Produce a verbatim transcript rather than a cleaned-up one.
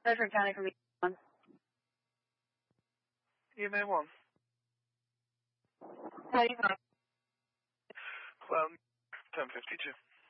Bedford County from E M A one. E M A one. How do you know? Cloud ten fifty-two.